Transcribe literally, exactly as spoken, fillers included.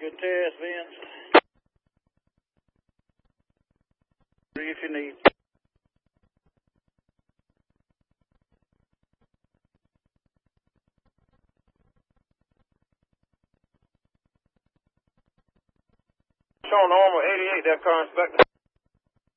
Good test, Vince. If you need. Show normal eighty-eight, that car inspector.